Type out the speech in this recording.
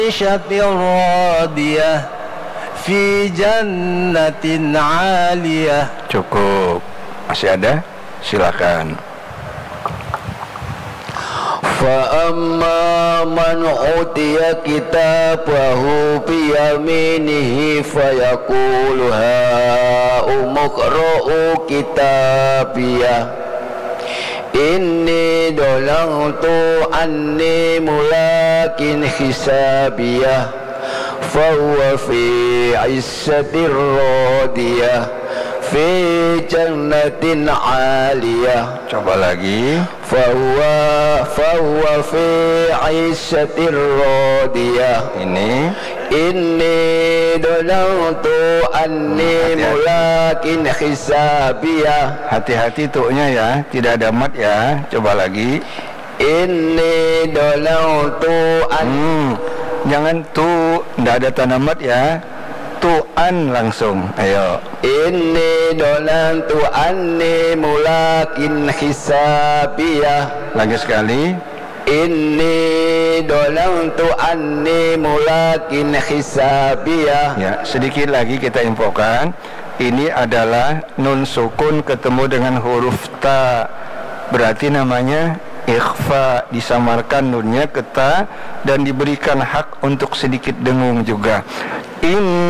radiyah fi jannatin 'aliyah. Cukup. Masih ada? Silakan. فأما من أوتي كتابه بيمينه فيقول هاؤم اقرءوا كتابيه إني ظننت أني ملاق حسابيه فهو في عيشة راضية في جنة عالية. Coba lagi. فهو في عيشة راضية. Inni dhanantu anni mulakin hisabiyah. Hati-hati tu'nya ya, tidak ada mat ya. Coba lagi. Inni dhanantu jangan tu, tidak ada tanda mat ya. Tu'an langsung. Ayo. Inni dhanantu anni mulakin hisabiyah. Lagi sekali. Inni dhanantu anni mulakin hisabiyah. Ya, sedikit lagi kita infokan. Ini adalah nun sukun ketemu dengan huruf ta. Berarti namanya ikhfa, disamarkan nunnya ke ta dan diberikan hak untuk sedikit dengung juga.